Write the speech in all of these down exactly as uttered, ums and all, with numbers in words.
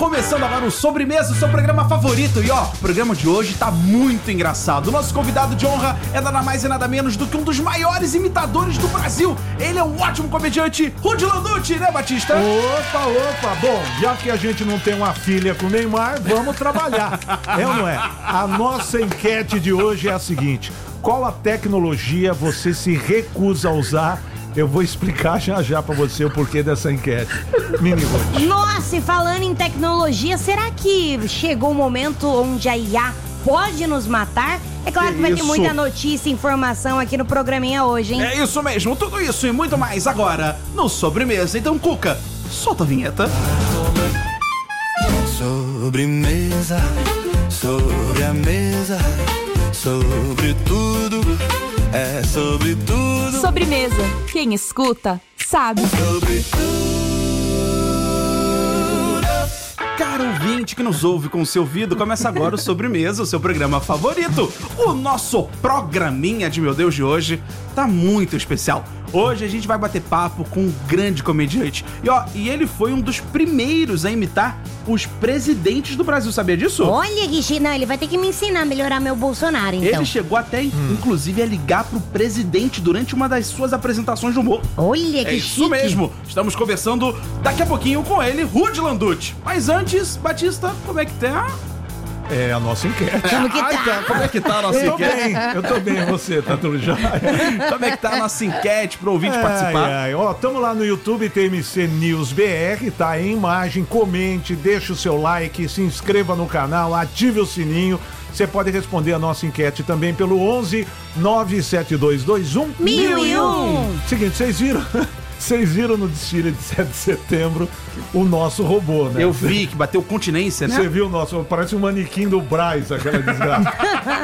começando agora o Sobremesa, o seu programa favorito. E ó, o programa de hoje tá muito engraçado. O nosso convidado de honra é nada mais e nada menos do que um dos maiores imitadores do Brasil. Ele é um ótimo comediante, Rudy Landucci, né, Batista? Opa, opa. Bom, já que a gente não tem uma filha com o Neymar, vamos trabalhar. É ou não é? A nossa enquete de hoje é a seguinte: qual a tecnologia você se recusa a usar? Eu vou explicar já já pra você o porquê dessa enquete. Mini Ruth. Nossa, e falando em tecnologia, será que chegou o momento onde a I A pode nos matar? É claro que, que vai isso? ter muita notícia e informação aqui no programinha hoje, hein? É isso mesmo, tudo isso e muito mais agora no Sobremesa. Então, Cuca, solta a vinheta. Sobremesa, sobre a mesa, sobre tudo, é sobre tudo. Sobremesa, quem escuta, sabe. Sobre tudo. Caro ouvinte que nos ouve com o seu ouvido, começa agora o Sobremesa, o seu programa favorito. O nosso programinha de meu Deus de hoje tá muito especial. Hoje a gente vai bater papo com um grande comediante. E ó, e ele foi um dos primeiros a imitar os presidentes do Brasil, sabia disso? Olha, Guixi, não, ele vai ter que me ensinar a melhorar meu Bolsonaro, então. Ele chegou até, hum. inclusive, a ligar pro presidente durante uma das suas apresentações de humor. Olha, que É chique. isso mesmo. Estamos conversando daqui a pouquinho com ele, Rudy Landucci. Mas antes, Batista, como é que tá? É a nossa enquete. Como que Ai, tá? Como é que tá a nossa Eu tô enquete? bem, eu tô bem, você, tá tudo jóia? Como é que tá a nossa enquete pro ouvinte Ai, participar? ai. Ó, tamo lá no YouTube, T M C News B R, tá em imagem, comente, deixa o seu like, se inscreva no canal, ative o sininho. Você pode responder a nossa enquete também pelo onze nove sete dois dois um Mil e um. Seguinte, vocês viram? Vocês viram no desfile de sete de setembro o nosso robô, né? Eu vi que bateu continência, né? Você viu o nosso? Parece um manequim do Braz, aquela desgraça.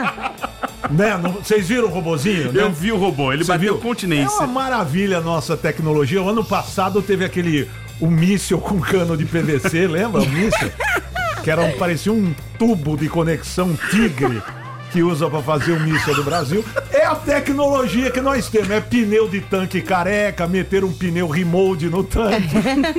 Né? Não- Vocês viram o robozinho? Né? Eu vi o robô, ele Você bateu viu? continência. É uma maravilha a nossa tecnologia. O ano passado teve aquele o míssil com cano de P V C, lembra o míssil? Que era um, parecia um tubo de conexão Tigre que usa pra fazer o míssil do Brasil. É a tecnologia que nós temos. É pneu de tanque careca, meter um pneu remold no tanque.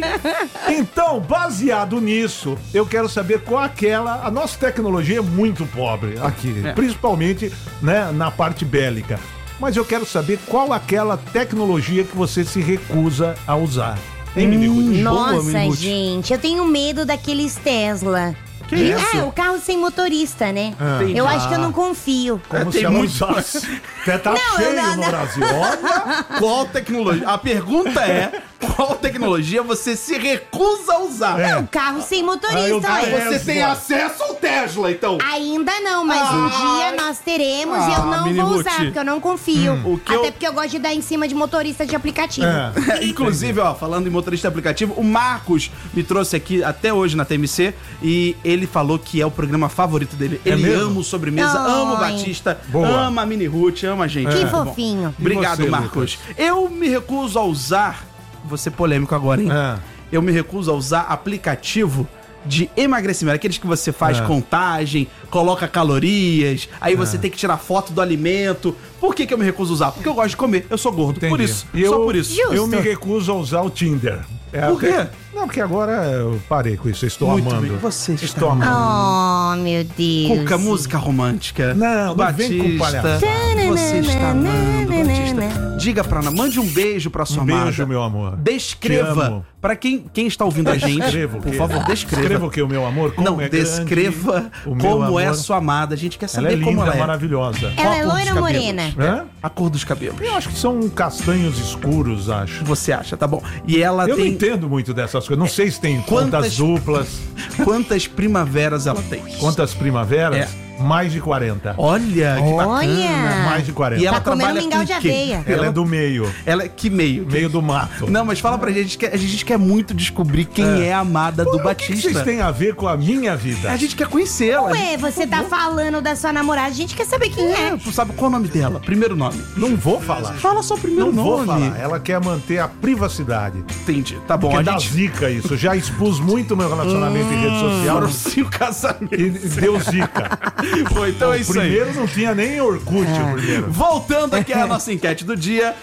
Então, baseado nisso, eu quero saber qual aquela... A nossa tecnologia é muito pobre aqui, É. principalmente, né, na parte bélica. Mas eu quero saber qual aquela tecnologia que você se recusa a usar. Hein, Mini Ruth? Boa, Nossa, Mini Ruth. gente, eu tenho medo daqueles Tesla. Que De- isso? É, o carro sem motorista, né? Ah. Eu acho que eu não confio. Como É, se tem ela muito- usasse. Até tá Não, cheio não, no não. Brasil. Olha, Qual tecnologia? A pergunta é: qual tecnologia você se recusa a usar? É. O carro sem Ah, eu- motorista, ah, olha. é. Você tem acesso ao Tesla, então. Ainda não, mas um dia nós teremos e eu Ah, não Mini vou Ruth. usar, porque eu não confio. O que Até eu- porque eu gosto de dar em cima de motorista de aplicativo. É. Inclusive, ó, falando em motorista aplicativo, o Marcos me trouxe aqui até hoje na T M C e ele falou que é o programa favorito dele. Ele mesmo? ama o Sobremesa, Ai. ama o Batista, Boa. ama a Mini Ruth, ama a gente. Que É. Bom, fofinho. obrigado, E você, Marcos. Eu me recuso a usar, vou ser polêmico agora, hein? É. Eu me recuso a usar aplicativo de emagrecimento, aqueles que você faz É. contagem, coloca calorias, aí você tem que tirar foto do alimento. Por que que eu me recuso a usar? Porque eu gosto de comer, eu sou gordo, por Entendi. isso, E só eu, por isso. Justo. Eu me recuso a usar o Tinder. É Por quê? até- Não, porque agora eu parei com isso. Eu estou Muito amando. bem. Você está Estou amando. Oh, meu Deus. Cuca, música romântica. Não, não vem com palhaçada. Você está amando, Batista. Diga pra Ana, mande um beijo pra sua Um beijo, amada. meu amor. Te Descreva. amo. Pra quem, quem está ouvindo a gente, Descreva o por quê? favor, descreva. Descreva o que, o meu amor? Como Não, é grande, descreva o meu como é amor. sua amada. A gente quer Ela saber é linda, como ela é. maravilhosa. Qual Ela a é cor dos loira ou cabelos? morena? Hã? A cor dos cabelos. Eu acho que são castanhos escuros, acho. Você acha, tá bom. E ela Eu não tem... entendo muito dessas coisas. Não sei se tem Quantas- quantas duplas, Quantas primaveras ela tem? quantas primaveras. É. Mais de quarenta. Olha, que bacana. Olha. Mais de quarenta. E ela Tá comendo trabalha mingau com de quem? aveia. Ela é do meio. Ela é que meio? Meio do mato. Não, mas fala pra gente que a gente quer muito descobrir quem é, É. a amada do O que que Batista. vocês têm a ver com a minha vida? A gente quer conhecê-la. Ué, você tá falando da sua namorada, a gente quer saber quem É, é. tu sabe qual é o nome dela? Primeiro nome. Não vou falar. Fala só o primeiro Não vou nome. falar. Ela quer manter a privacidade. Entendi. Tá bom, Porque a dá gente... zica isso. Já expus muito meu relacionamento em rede social. Foram cinco casamentos. E deu zica. Foi, então é O isso aí. primeiro não tinha nem Orkut, o primeiro. Voltando aqui à nossa enquete do dia.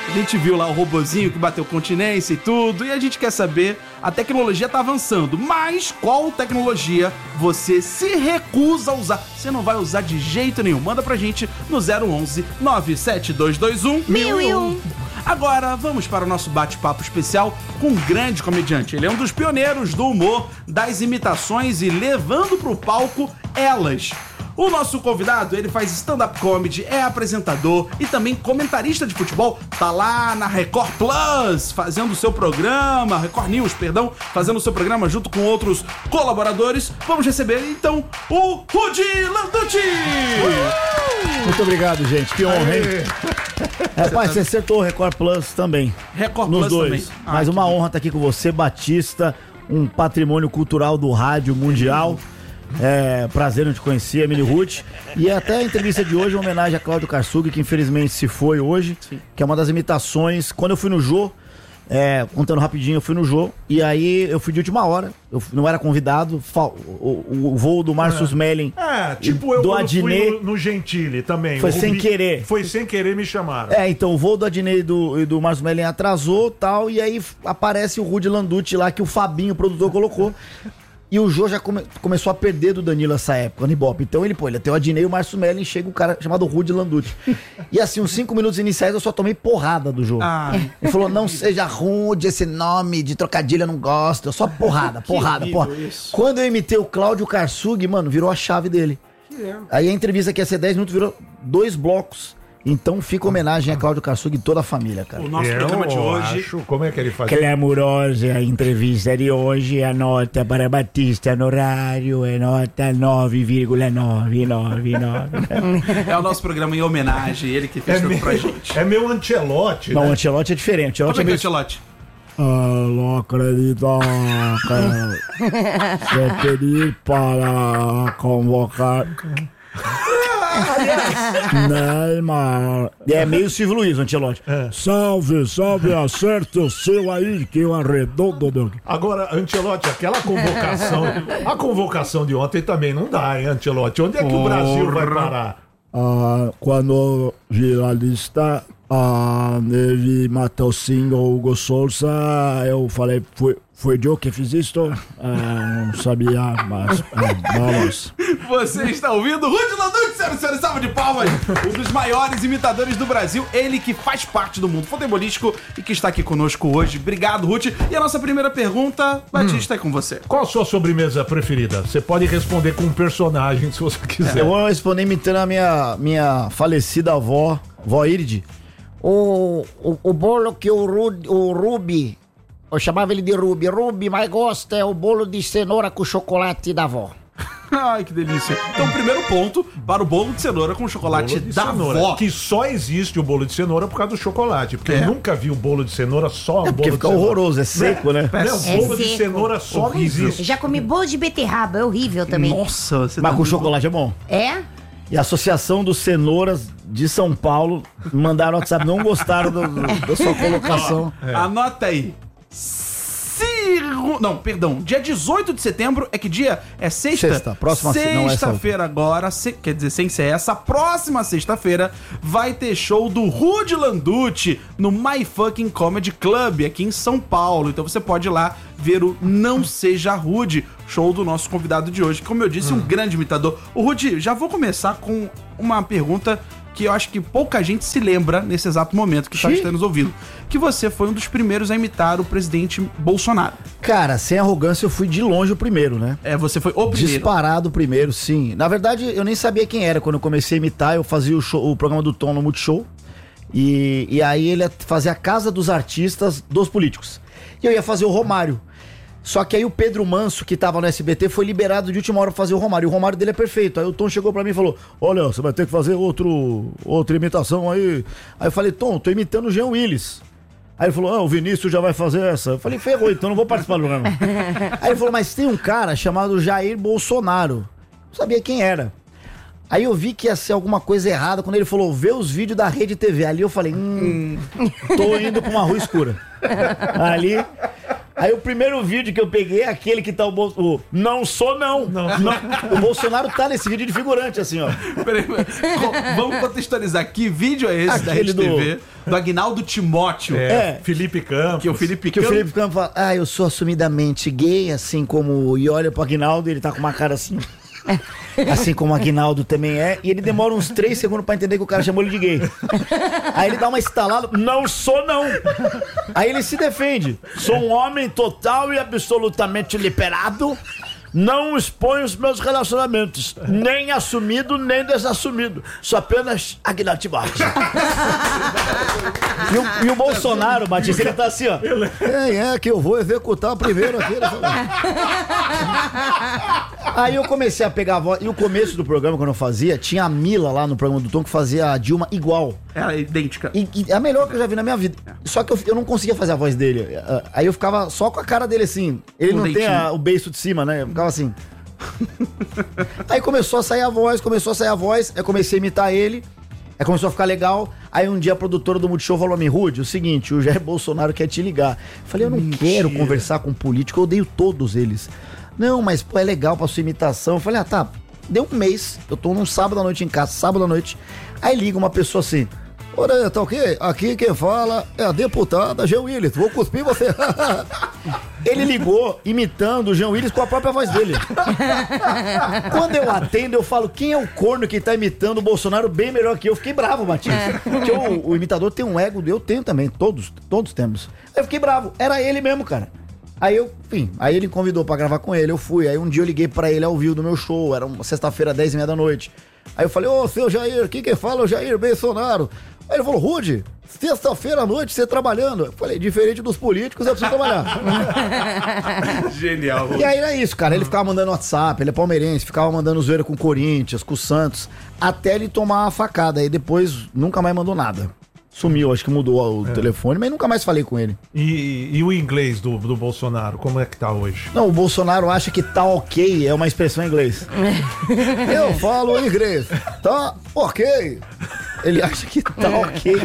A gente viu lá o robozinho que bateu continência e tudo, e a gente quer saber, a tecnologia tá avançando, mas qual tecnologia você se recusa a usar? Você não vai usar de jeito nenhum. Manda pra gente no zero onze, nove sete dois dois um, Mil e um. Agora, vamos para o nosso bate-papo especial com um grande comediante. Ele é um dos pioneiros do humor, das imitações e levando pro palco elas. O nosso convidado, ele faz stand-up comedy, é apresentador e também comentarista de futebol. Tá lá na Record Plus, fazendo o seu programa, Record News, perdão, fazendo o seu programa junto com outros colaboradores. Vamos receber, então, o Rudy Landucci! Muito obrigado, gente. Que honra, hein? Rapaz, você acertou o Record Plus também. Record Nos Plus dois. também. Ah, Mas que uma bom. honra estar aqui com você, Batista, um patrimônio cultural do rádio mundial. É, prazer em te conhecer, a Mini Ruth. E até a entrevista de hoje é uma homenagem a Cláudio Karsug, que infelizmente se foi hoje. Sim. Que é uma das imitações. Quando eu fui no Jô, é, contando rapidinho, eu fui no Jô, e aí eu fui de última hora. Eu não era convidado. O, o, o voo do Márcio Smelling. É, tipo eu do quando Adnet, fui no, no Gentili também. Foi O sem Rubi- querer. Foi sem querer, me chamaram. É, então o voo do Adnet e do, e do Márcio Smelling atrasou e tal, e aí f- aparece o Rudy Landucci lá, que o Fabinho, o produtor, colocou. E o Jô já come- começou a perder do Danilo essa época, no Ibope. Então ele, pô, ele tem o Adnet e o Márcio Smelling, chega um cara chamado Rudy Landucci. E assim, uns cinco minutos iniciais eu só tomei porrada do Jô. Ah. Ele falou, não seja Rudy, esse nome de trocadilho eu não gosto. Só porrada, porrada, horrível porrada. isso. Quando eu imitei o Cláudio Karsug, mano, virou a chave dele. Aí a entrevista que ia ser dez minutos virou dois blocos. Então fica homenagem a Cláudio Karsug e toda a família, cara. O nosso Eu programa de hoje... acho, como é que ele faz? Clamorosa a entrevista de hoje, a nota para Batista no horário é nota nove vírgula nove nove nove. É o nosso programa em homenagem, ele que fez É tudo meu, pra gente. é meu Ancelotti, Não, o né? Ancelotti é diferente. O Como é Ancelotti que é é o meio... Ancelotti? Ah, não acredito, cara. Se pedir para convocar Neymar. É meio Silvio Luiz, o Ancelotti. Salve, salve, acerte o seu aí, que eu arredondo, meu. Agora, Ancelotti, aquela convocação, a convocação de ontem também não dá, hein, Ancelotti? Onde é que o Brasil vai parar? Ah, quando vi a lista, ah, vi Mateuzinho, Hugo Souza, eu falei, foi, foi eu que fiz isto? Ah, não sabia, mas ah, vamos. Você está ouvindo Rudy Landucci, senhoras e senhores, salve de palmas! Um dos maiores imitadores do Brasil, ele que faz parte do mundo futebolístico e que está aqui conosco hoje. Obrigado, Ruth. E a nossa primeira pergunta, Batista, é com você. Qual a sua sobremesa preferida? Você pode responder com um personagem, se você quiser. Eu vou responder imitando a minha, minha falecida avó, vó Iride. O, o, o bolo que o, Ru, o Rubi, eu chamava ele de Rubi, Rubi mais gosta é o bolo de cenoura com chocolate da avó. Ai, que delícia. Então, primeiro ponto para o bolo de cenoura com chocolate Bolo de da cenoura, avó. que só existe o bolo de cenoura por causa do chocolate. Porque É. eu nunca vi o bolo de cenoura só o É bolo porque de fica cenoura. horroroso, é seco, né? Não, É bolo de seco. cenoura só não Horrível. existe. Já comi bolo de beterraba, é horrível também. Nossa, você Mas tá com muito- chocolate é bom. É? E a Associação dos Cenouras de São Paulo mandaram no WhatsApp, não gostaram do- do- da sua colocação. Anota aí. Cirro... Não, perdão. Dia dezoito de setembro é que dia? É sexta? Sexta, próxima se- não, essa Sexta-feira agora, se- quer dizer, sem ser essa, próxima sexta-feira vai ter show do Rudy Landucci no My Fucking Comedy Club aqui em São Paulo. Então você pode ir lá ver o Não Seja Rude, show do nosso convidado de hoje. Como eu disse, um grande imitador. O Rudy, já vou começar com uma pergunta que eu acho que pouca gente se lembra nesse exato momento que está Xiii. nos ouvindo. Que você foi um dos primeiros a imitar o presidente Bolsonaro. Cara, sem arrogância, eu fui de longe o primeiro, né? É, você foi o primeiro. Disparado o primeiro, sim. Na verdade, eu nem sabia quem era. Quando eu comecei a imitar, eu fazia o, show- o programa do Tom no Multishow. E, e aí ele fazia a casa dos artistas dos políticos. E eu ia fazer o Romário. Só que aí o Pedro Manso, que tava no S B T, foi liberado de última hora pra fazer o Romário. E o Romário dele é perfeito. Aí o Tom chegou pra mim e falou: olha, você vai ter que fazer outro, outra imitação aí. Aí eu falei: Tom, tô imitando o Jean Willis. Aí ele falou: ah, o Vinícius já vai fazer essa. Eu falei: ferrou, então não vou participar do programa. Aí ele falou: mas tem um cara chamado Jair Bolsonaro. Não sabia quem era. Aí eu vi que ia ser alguma coisa errada quando ele falou: vê os vídeos da Rede T V. Ali eu falei: hum, tô indo pra uma rua escura. Ali, Aí o primeiro vídeo que eu peguei é aquele que tá o, Bol- o não sou não. não. O Bolsonaro tá nesse vídeo de figurante, assim, ó. Peraí, co- vamos contextualizar. Que vídeo é esse da Aquele Rede do- T V? Do Aguinaldo Timóteo. É, É. Felipe Campos. Que o Felipe Que o Campos- Felipe Campos fala, ah, eu sou assumidamente gay, assim como... E olha pro Aguinaldo, ele tá com uma cara assim... Assim como o Aguinaldo também é. E ele demora uns três segundos pra entender que o cara chamou ele de gay. Aí ele dá uma estalada, não sou não. Aí ele se defende. Sou um homem total e absolutamente liberado. Não exponho os meus relacionamentos, nem assumido, nem desassumido. Sou apenas Aguinaldo Timóteo. E o, e o Bolsonaro, Batista, ele tá assim, ó. É, é que eu vou executar primeiro aqui. Aí eu comecei a pegar a voz. E o começo do programa, quando eu fazia, tinha a Mila lá no programa do Tom que fazia a Dilma igual. Ela é idêntica. E, e é a melhor que eu já vi na minha vida. Só que eu, eu não conseguia fazer a voz dele. Aí eu ficava só com a cara dele assim. Ele Com não dentinho. tem a- o beiço de cima, né? Eu ficava assim. Aí começou a sair a voz, começou a sair a voz. Aí eu comecei a imitar ele. Aí começou a ficar legal. Aí um dia a produtora do Multishow falou a mim, Rude, o seguinte, o Jair Bolsonaro quer te ligar. Eu falei, eu não Mentira. quero conversar com político, eu odeio todos eles. Não, mas pô, é legal pra sua imitação. Eu falei, ah, tá. Deu um mês, eu tô num sábado à noite em casa, sábado à noite. Aí liga uma pessoa assim, ora, tá ok? Aqui quem fala é a deputada Jean Willis, vou cuspir você. Ele ligou imitando o Jean Willis com a própria voz dele. Quando eu atendo, eu falo, quem é o corno que tá imitando o Bolsonaro bem melhor que eu? Fiquei bravo, Batista. Porque o, o imitador tem um ego, eu tenho também, todos, todos temos. Aí eu fiquei bravo, era ele mesmo, cara. Aí eu, enfim, aí ele convidou pra gravar com ele, eu fui. Aí um dia eu liguei pra ele ao vivo do meu show, era uma sexta-feira, dez e meia da noite. Aí eu falei, ô, seu Jair, quem que fala é o Jair Bolsonaro. Aí ele falou, Rude, sexta-feira à noite você trabalhando. Eu falei, diferente dos políticos, eu preciso trabalhar. Genial. E aí era isso, cara. Ele ficava mandando WhatsApp, ele é palmeirense, ficava mandando zoeira com o Corinthians, com o Santos, até ele tomar a facada. Aí depois nunca mais mandou nada. Sumiu, acho que mudou o telefone, mas nunca mais falei com ele. E, e o inglês do, do Bolsonaro, como é que tá hoje? Não, o Bolsonaro acha que tá ok é uma expressão em inglês. Eu falo inglês. Tá ok. Ele acha que tá ok.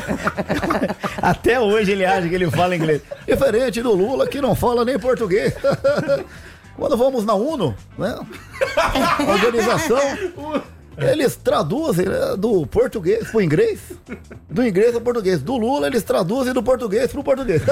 Até hoje ele acha que ele fala inglês. Diferente do Lula que não fala nem português. Quando vamos na UNO, né? Organização. Eles traduzem, né, do português pro inglês, do inglês ao português. Do Lula, eles traduzem do português pro português.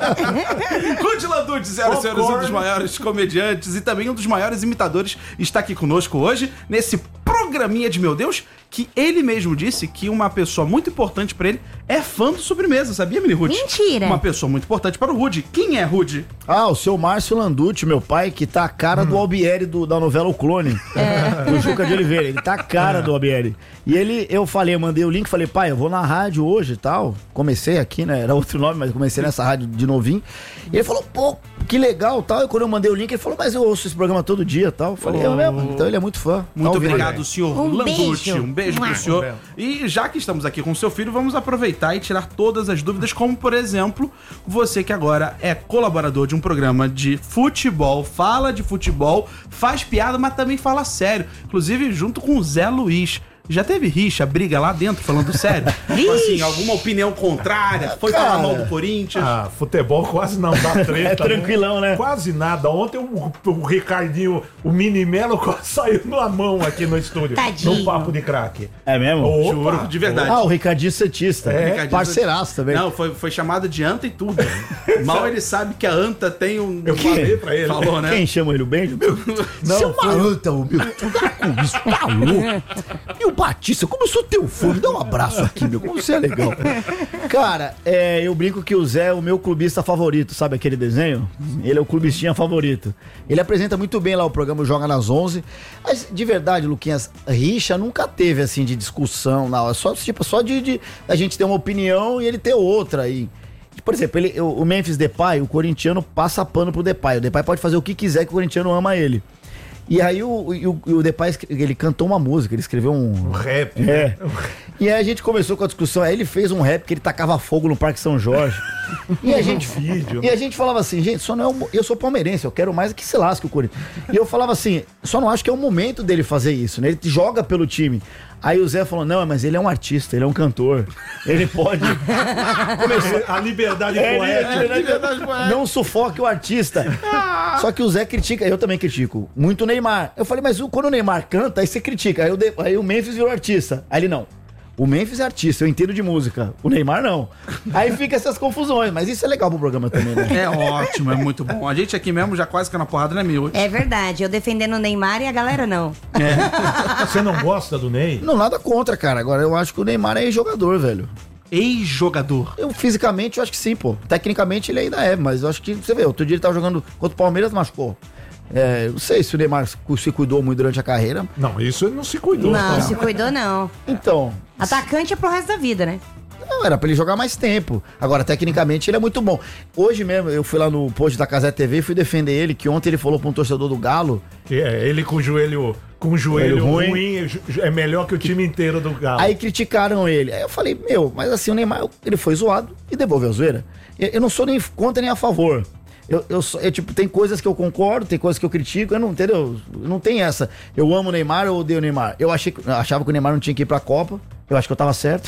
Rude Landucci, senhoras e senhores, um dos maiores comediantes e também um dos maiores imitadores, está aqui conosco hoje, nesse programinha de Meu Deus, que ele mesmo disse que uma pessoa muito importante pra ele é fã do Sobremesa, sabia, Mini Rude? Mentira. Uma pessoa muito importante para o Rude. Quem é Rude? Ah, o seu Márcio Landucci, meu pai, que tá a cara do Albieri do- da novela O Clone, do Juca de Oliveira. Ele tá a cara do Albieri. E ele, eu falei, eu mandei o link, falei, pai, eu vou na rádio hoje e tal. Comecei aqui, né? Era outro nome, mas comecei nessa rádio de novinho. E ele falou, pô, que legal tal. E quando eu mandei o link, ele falou, mas eu ouço esse programa todo dia tal. Eu falei, eu mesmo. Então ele é muito fã. Tá Muito ouvindo obrigado, aí. senhor Um Landucci. beijo. Um beijo pro Mua. senhor. E já que estamos aqui com o seu filho, vamos aproveitar e tirar todas as dúvidas, como, por exemplo, você que agora é colaborador de um programa de futebol, fala de futebol, faz piada, mas também fala sério. Inclusive, junto com o Zé Luiz. Já teve rixa, briga lá dentro, falando sério? Tipo assim, alguma opinião contrária? Foi falar Cara. mal do Corinthians? Ah, futebol quase não dá treta. É tranquilão, né? Quase nada. Ontem o, o Ricardinho, o Mini Melo quase saiu na mão aqui no estúdio. Tadinho. No papo de craque. É mesmo? Opa. Juro, de verdade. Ah, o Ricardinho Santista. É. Ricardinho- Parceiraço também. Não, foi, foi chamada de anta e tudo. Mal ele sabe que a anta tem um... Eu falei pra ele. Falou, né? Quem chama ele? O Benjo? Meu, Não, seu foi- maranta, ô, meu. Tu tá com isso, tá louco? E o Batista, como eu sou teu fã, me dá um abraço aqui, meu. Como você é legal. Cara, é, eu brinco que o Zé é o meu clubista favorito, sabe aquele desenho? Ele é o clubistinha favorito. Ele apresenta muito bem lá o programa Joga nas onze. Mas, de verdade, Luquinhas, rixa nunca teve, assim, de discussão, não. É só, tipo, só de, de a gente ter uma opinião e ele ter outra. E, por exemplo, ele, o o Memphis Depay, o corintiano passa pano pro Depay. O Depay pode fazer o que quiser que o corintiano ama ele. E aí o, o, o Depay, escre- ele cantou uma música, ele escreveu um... O rap. É. E aí a gente começou com a discussão. Aí ele fez um rap que ele tacava fogo no Parque São Jorge. E a gente, vídeo, e a gente falava assim, gente, só não é o, eu sou palmeirense, eu quero mais que se lasque o Corinthians. E eu falava assim, só não acho que é o momento dele fazer isso, né? Ele joga pelo time. Aí o Zé falou, não, mas ele é um artista, ele é um cantor. Ele pode... Começou a liberdade É, poética. liberdade poética. Não sufoque o artista. Só que o Zé critica, eu também critico, muito o Neymar. Eu falei, mas o- quando o Neymar canta, aí você critica. Aí o, de- aí o Memphis virou artista. Aí ele, não. O Memphis é artista, eu entendo de música. O Neymar não. Aí fica essas confusões, mas isso é legal pro programa também, né? É ótimo, é muito bom. A gente aqui mesmo já quase que na porrada, né, meu? É verdade, eu defendendo o Neymar e a galera não. Você não gosta do Ney? Não, nada contra, cara. Agora eu acho que o Neymar é jogador, velho. Ex-jogador. Eu, fisicamente, eu acho que sim, pô. Tecnicamente ele ainda é, mas eu acho que, você vê, outro dia ele tava jogando contra o Palmeiras, machucou. É, eu não sei se o Neymar se cuidou muito durante a carreira. Não, isso ele não se cuidou. Não, cara. se cuidou não. Então, Atacante é pro resto da vida, né? não, era pra ele jogar mais tempo. Agora, tecnicamente, ele é muito bom. Hoje mesmo, eu fui lá no post da Casé T V e fui defender ele, que ontem ele falou pra um torcedor do Galo. É, ele com o joelho, com o joelho Joelho ruim. ruim, é melhor que o time inteiro do Galo. Aí criticaram ele. Aí eu falei, meu, mas assim, o Neymar, ele foi zoado e devolveu a zoeira. Eu, eu não sou nem contra nem a favor. Eu, eu, sou- eu, tipo, tem coisas que eu concordo, tem coisas que eu critico, eu não, entendeu? Não tem essa. Eu amo o Neymar, eu odeio o Neymar. Eu achei, que- eu achava que o Neymar não tinha que ir pra Copa. Eu acho que eu tava certo.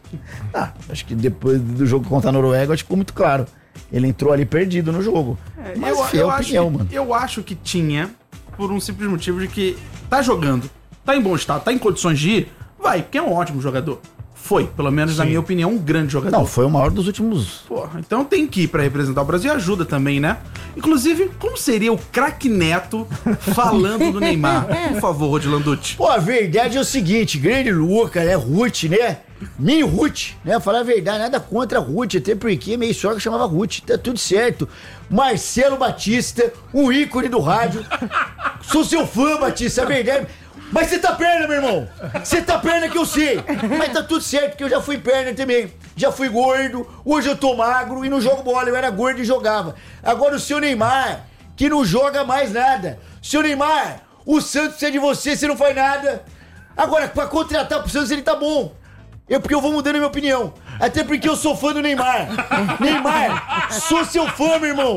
Ah, acho que depois do jogo contra a Noruega, acho que ficou muito claro. Ele entrou ali perdido no jogo. Mas eu, é eu a acho opinião, que, mano. eu acho que tinha, por um simples motivo de que tá jogando, tá em bom estado, tá em condições de ir, vai, porque é um ótimo jogador. Foi, pelo menos na minha opinião, um grande jogador. Não, foi o maior dos últimos... Porra, então tem que ir pra representar o Brasil e ajuda também, né? Inclusive, como seria o craque Neto falando do Neymar? Por favor, Rodilanducci. Pô, a verdade é o seguinte, grande Luca, né? Ruth, né? Mini Ruth, né? Falar a verdade, nada contra a Ruth, até porque meio sogra chamava Ruth, tá tudo certo. Marcelo Batista, um ícone do rádio. Sou seu fã, Batista, a verdade. Mas você tá perna, meu irmão. Você tá perna que eu sei. Mas tá tudo certo, porque eu já fui perna também. Já fui gordo, hoje eu tô magro e não jogo bola. Eu era gordo e jogava. Agora o seu Neymar, que não joga mais nada. Seu Neymar, o Santos precisa de você, você não faz nada. Agora, pra contratar pro Santos, ele tá bom. Eu, porque eu vou mudando a minha opinião. Até porque eu sou fã do Neymar. Neymar, sou seu fã, meu irmão.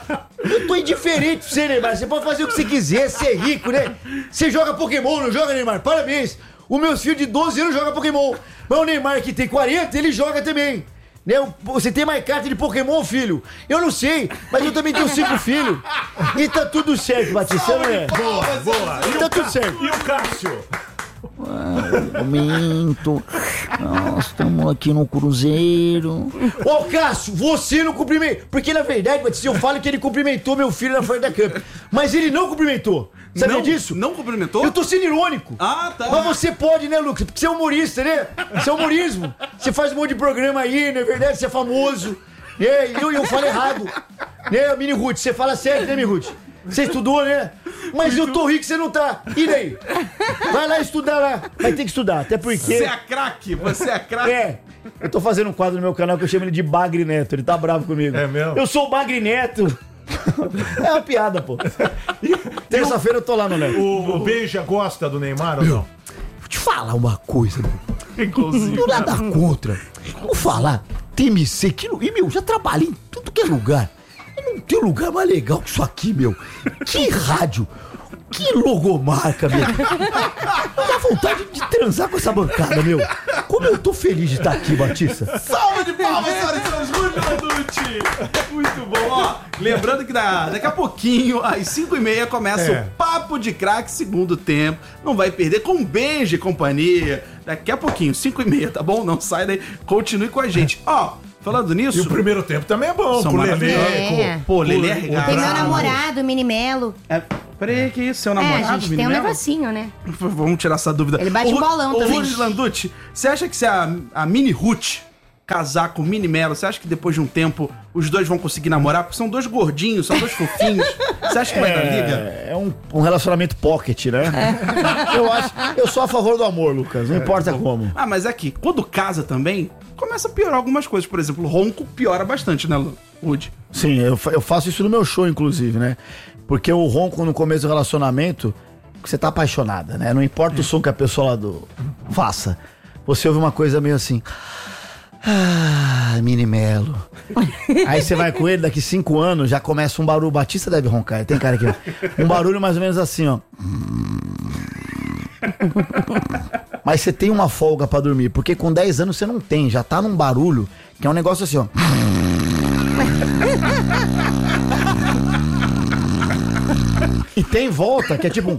Eu tô indiferente pra você, Neymar. Você pode fazer o que você quiser, você é rico, né? Você joga Pokémon, não joga, Neymar? Parabéns. Os meus filhos de doze anos jogam Pokémon. Mas o Neymar, que tem quarenta, ele joga também. Né? Você tem mais carta de Pokémon, filho? Eu não sei, mas eu também tenho cinco filhos. E tá tudo certo, Batista, não é? Boa, boa. E Tá o tudo Ca- certo. E o Cássio? Momento. Nós estamos aqui no Cruzeiro. Ô, Cássio, você não cumprimentou. Porque na verdade, Batista, eu falo que ele cumprimentou meu filho na frente da câmera. Mas ele não cumprimentou. Sabia não, disso? Não cumprimentou? Eu tô sendo irônico. Ah, tá. Mas você pode, né, Lucas? Porque você é humorista, né? Você é humorismo. Você faz um monte de programa aí, não é verdade? Você é famoso. É, eu, eu falo errado. Né, Mini Ruth? Você fala certo, né, Mini Ruth? Você estudou, né? Mas eu tô rico, você não tá. E daí? Vai lá estudar lá. Vai ter que estudar, até porque... Você é craque, você é craque. É, eu tô fazendo um quadro no meu canal que eu chamo ele de Bagre Neto. Ele tá bravo comigo. É mesmo? Eu sou o Bagre Neto. É uma piada, pô. Terça-feira eu tô lá no Neto. O, o Beija gosta do Neymar ou não? Vou te falar uma coisa, meu. Inclusive. Não nada contra. Vou falar. T M C, que lu- e meu, já trabalhei em tudo que é lugar. Não tem lugar mais legal que isso aqui, meu. Que rádio. Que logomarca, meu. Dá vontade de transar com essa bancada, meu. Como eu tô feliz de estar aqui, Batista. Salva de palmas, senhoras e senhores, Rodilanducci. Muito bom, ó. Lembrando que da- daqui a pouquinho, às cinco e meia, começa É. o Papo de Craque, segundo tempo. Não vai perder com beijo e companhia. Daqui a pouquinho, cinco e meia, tá bom? Não sai daí, continue com a gente. Ó, falando E nisso... o primeiro tempo também é bom. São com o Lelê. maravilhosos. É. Pô, Lelê é o- o regado. Tem meu Bravo. namorado, Mini Melo. É, peraí, que isso? Seu É, namorado, a gente tem um Minimelo? negocinho, né? Vamos tirar essa dúvida. Ele bate um bolão também. Ô, Rodilanducci, você acha que se a, a Mini Ruth casar com o Mini Melo, você acha que depois de um tempo os dois vão conseguir namorar? Porque são dois gordinhos, são dois fofinhos. Você acha que vai dar liga? É, é um, um relacionamento pocket, né? Eu acho. Eu sou a favor do amor, Lucas. Não importa como. Ah, mas aqui, quando casa também, começa a piorar algumas coisas. Por exemplo, o ronco piora bastante, né, Woody? Sim, eu, fa- eu faço isso no meu show, inclusive, né? Porque o ronco no começo do relacionamento, você tá apaixonada, né? Não importa o som que a pessoa lá do faça. Você ouve uma coisa meio assim. Ah, Mini Melo. Aí você vai com ele, daqui cinco anos já começa um barulho. Batista deve roncar, tem cara aqui, ó. Um barulho mais ou menos assim, ó. mas você tem uma folga pra dormir, porque com dez anos você não tem, já tá num barulho, que é um negócio assim, ó. E tem volta, que é tipo um...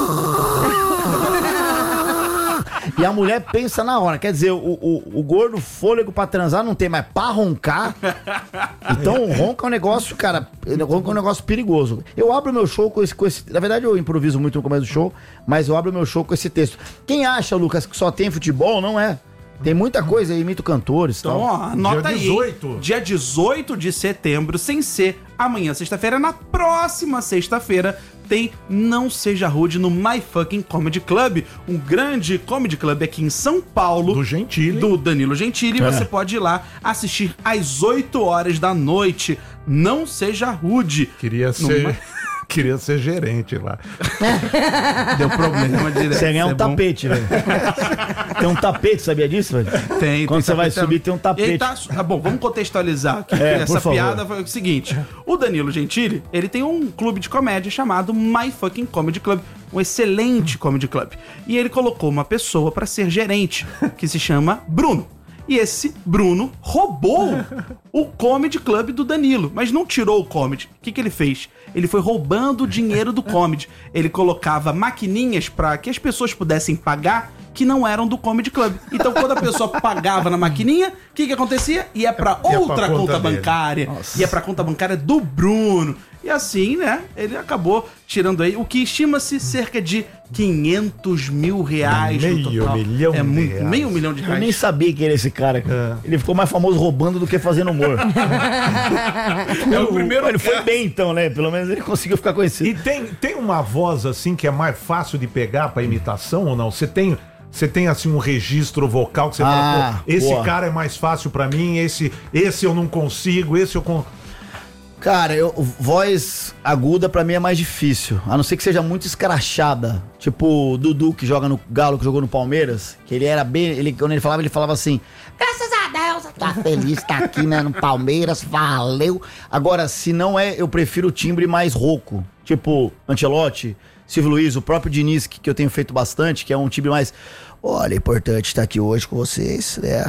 E a mulher pensa na hora, quer dizer, o, o, o gordo fôlego pra transar não tem, mas pra roncar. Então o ronco é um negócio, cara, o ronco é um negócio perigoso. Eu abro meu show com esse, com esse. Na verdade, eu improviso muito no começo do show, mas eu abro meu show com esse texto. Quem acha, Lucas, que só tem futebol, não é. Tem muita coisa aí, imito cantores e Então, tal. ó, anota Dia aí. dezoito. Dia dezoito de setembro, sem ser amanhã, sexta-feira. Na próxima sexta-feira tem Não Seja Rude no My Fucking Comedy Club, um grande comedy club aqui em São Paulo. Do Gentili. Do Danilo Gentili. É. Você pode ir lá assistir às oito horas da noite. Não Seja Rude. Queria No ser... My- Queria ser gerente lá. Deu problema direto. Você ganha um tapete, velho. Tem um tapete, sabia disso, velho? Tem, Quando tem você vai tapete. subir, tem um tapete. E aí tá, tá bom, vamos contextualizar aqui. É, por Essa favor. piada foi o seguinte: o Danilo Gentili, ele tem um clube de comédia chamado My Fucking Comedy Club, um excelente comedy club. E ele colocou uma pessoa pra ser gerente, que se chama Bruno. E esse Bruno roubou o comedy club do Danilo, mas não tirou o comedy. O que, que ele fez? Ele foi roubando o dinheiro do comedy. Ele colocava maquininhas pra que as pessoas pudessem pagar que não eram do comedy club. Então, quando a pessoa pagava na maquininha, o que, que acontecia? Ia pra Ia outra pra conta conta dele. bancária. Ia pra conta bancária do Bruno. E assim, né, ele acabou tirando aí o que estima-se cerca de quinhentos mil reais no Meio total. milhão é de muito, reais. meio milhão de Eu reais. nem sabia quem era esse cara. cara. É. Ele ficou mais famoso roubando do que fazendo humor. É o primeiro Ele foi caso. bem então, né? Pelo menos ele conseguiu ficar conhecido. E tem, tem uma voz assim que é mais fácil de pegar pra imitação ou não? Você tem, você tem assim um registro vocal que você Ah, fala, pô, esse boa. cara é mais fácil pra mim, esse, esse eu não consigo, esse eu con... Cara, eu, voz aguda pra mim é mais difícil. A não ser que seja muito escrachada. Tipo o Dudu que joga no Galo, que jogou no Palmeiras. Que ele era bem. Ele, quando ele falava, ele falava assim: graças a Deus, eu tô feliz de estar aqui, né, no Palmeiras, valeu. Agora, se não é, eu prefiro o timbre mais rouco. Tipo Ancelotti, Silvio Luiz, o próprio Diniz, que, que eu tenho feito bastante, que é um timbre mais. Olha, é importante estar aqui hoje com vocês, né?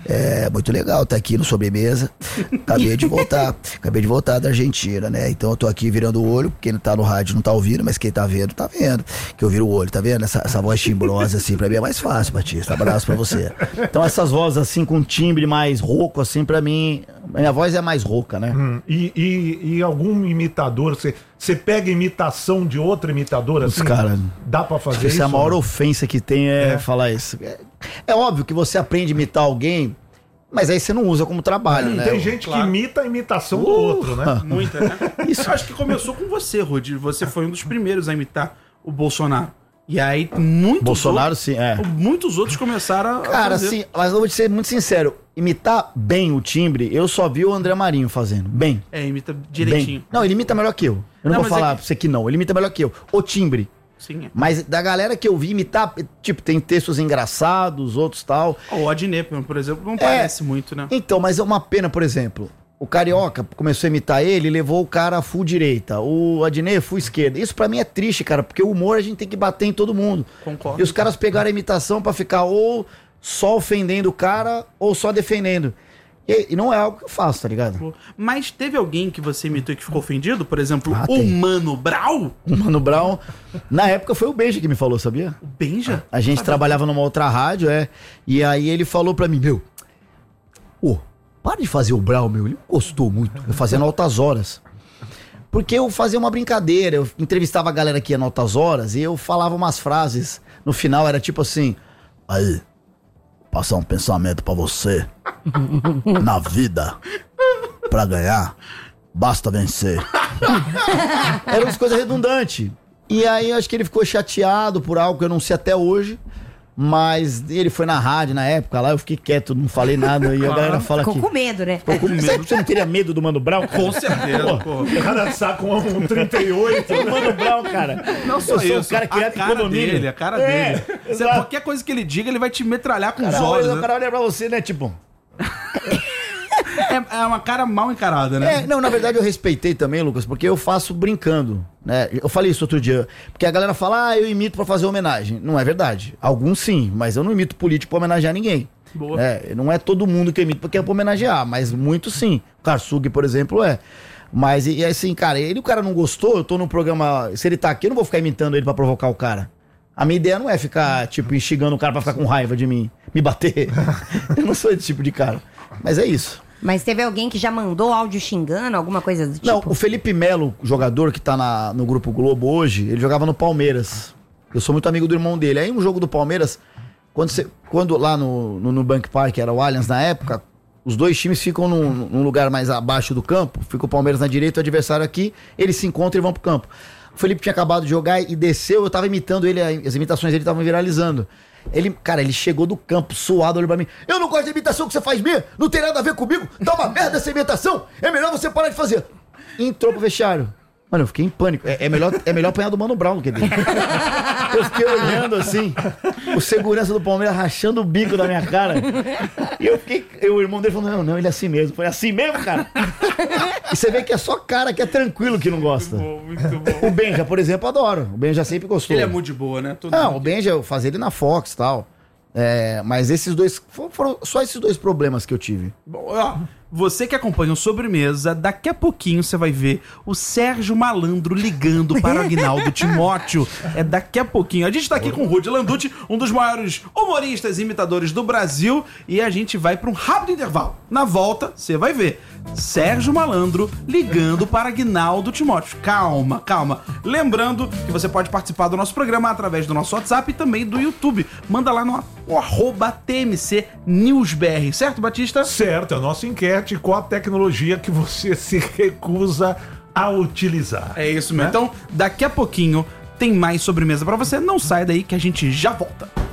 É muito legal estar aqui no Sobremesa. Acabei de voltar, acabei de voltar da Argentina, né? Então eu tô aqui virando o olho, quem não tá no rádio não tá ouvindo, mas quem tá vendo, tá vendo. Que eu viro o olho, tá vendo? Essa, essa voz timbrosa assim, pra mim é mais fácil, Batista. Abraço pra você. Então essas vozes assim, com timbre mais rouco, assim, pra mim, minha voz é mais rouca, né? Hum, e, e, e algum imitador, você, você pega imitação de outro imitador Os assim? cara, Dá pra fazer isso? Essa é a maior ou não? ofensa que tem é, É. falar isso. É, é óbvio que você aprende a imitar alguém, mas aí você não usa como trabalho, né? Tem gente Claro. que imita a imitação do Uh, outro, né? Muita, né? Isso. Eu acho que começou com você, Rudi. Você foi um dos primeiros a imitar o Bolsonaro. E aí, muitos Bolsonaro, outros, sim, é. muitos outros começaram a Cara, fazer. assim, mas eu vou te ser muito sincero, imitar bem o timbre, eu só vi o André Marinho fazendo. Bem. É, imita direitinho. Bem. Não, ele imita melhor que eu. Eu não, Não, vou mas falar é pra você que não. Ele imita melhor que eu. O timbre. Sim, é. Mas da galera que eu vi imitar, tipo, tem textos engraçados, outros tal. O Adnet, por exemplo, não É. parece muito, né? Então, mas é uma pena, por exemplo. O Carioca começou a imitar ele e levou o cara full direita. O Adnet full esquerda. Isso pra mim é triste, cara, porque o humor a gente tem que bater em todo mundo. Concordo. E os caras pegaram a imitação pra ficar ou só ofendendo o cara ou só defendendo. E, e não é algo que eu faço, tá ligado? Mas teve alguém que você imitou e que ficou ofendido? Por exemplo, Ah, o tem. Mano Brown? O Mano Brown, na época foi o Benja que me falou, sabia? O Benja? A gente trabalhava numa outra rádio, é. E aí ele falou pra mim, meu, ô, para de fazer o Brown, meu. Ele gostou muito. Eu fazia no Altas Horas. Porque eu fazia uma brincadeira, eu entrevistava a galera que ia no Altas Horas e eu falava umas frases. No final era tipo assim, aí, passar um pensamento pra você. Na vida, pra ganhar, basta vencer. Eram umas coisas redundantes. E aí eu acho que ele ficou chateado por algo que eu não sei até hoje. Mas ele foi na rádio na época lá, eu fiquei quieto, não falei nada. E a galera fala Ficou que. com medo, né? Ficou com medo. Você não teria medo do Mano Brown? Com certeza, pô. O cara saca um trinta e oito. O Mano Brown, cara. Não sou eu sou eu, um cara a criado em cara condomínio. dele, a cara É, dele. Você, exato. qualquer coisa que ele diga, ele vai te metralhar com os Cara, olhos, olha, né? o cara olha pra você, né? Tipo. É, é uma cara mal encarada, né? É, não, na verdade eu respeitei também, Lucas, porque eu faço brincando. né? Eu falei isso outro dia, porque a galera fala, ah, eu imito pra fazer homenagem. Não é verdade. Alguns sim, mas eu não imito político pra homenagear ninguém. Boa. É, não é todo mundo que eu imito porque é pra homenagear, mas muito sim. O Karsug, por exemplo, é. Mas, e assim, cara, ele o cara não gostou, eu tô no programa, se ele tá aqui, eu não vou ficar imitando ele pra provocar o cara. A minha ideia não é ficar, tipo, instigando o cara pra ficar com raiva de mim, me bater. Eu não sou esse tipo de cara. Mas é isso. Mas teve alguém que já mandou áudio xingando, alguma coisa do tipo? Não, o Felipe Melo, jogador que tá na, no Grupo Globo hoje, ele jogava no Palmeiras. Eu sou muito amigo do irmão dele. Aí um jogo do Palmeiras, quando, você, quando lá no, no, no Bank Park, era o Allianz na época, os dois times ficam num, num lugar mais abaixo do campo, fica o Palmeiras na direita, o adversário aqui, eles se encontram e vão pro campo. O Felipe tinha acabado de jogar e desceu, eu tava imitando ele, as imitações dele estavam viralizando. Ele, cara, ele chegou do campo suado, olhou pra mim. Eu não gosto da imitação que você faz minha, não tem nada a ver comigo, tá uma merda essa imitação, é melhor você parar de fazer. Entrou pro vestiário. Mano, eu fiquei em pânico. É, é, melhor, é melhor apanhar do Mano Brown do que dele. Eu fiquei olhando assim, o segurança do Palmeiras rachando o bico da minha cara. E eu fiquei. Eu, o irmão dele falou: não, não, ele é assim mesmo. Foi assim mesmo, cara. E você vê que é só cara que é tranquilo que não gosta. Muito bom, muito bom. O Benja, por exemplo, adoro. O Benja sempre gostou. Ele é muito de boa, né? Todo Não, mundo... o Benja, eu fazia ele na Fox e tal. É, mas esses dois. Foram só esses dois problemas que eu tive. Bom, ó, você que acompanha o Sobremesa, daqui a pouquinho você vai ver o Sérgio Malandro ligando para o Aguinaldo Timóteo. É daqui a pouquinho. A gente tá aqui com o Rudy Landucci, um dos maiores humoristas e imitadores do Brasil, e a gente vai para um rápido intervalo. Na volta, você vai ver Sérgio Malandro ligando para Aguinaldo Timóteo. Calma, calma. Lembrando que você pode participar do nosso programa através do nosso WhatsApp e também do YouTube. Manda lá no, no arroba T M C News B R, certo, Batista? Certo, é a nossa enquete. Qual a tecnologia que você se recusa a utilizar? É isso mesmo. Né? Então, daqui a pouquinho tem mais Sobremesa pra você. Não sai daí que a gente já volta.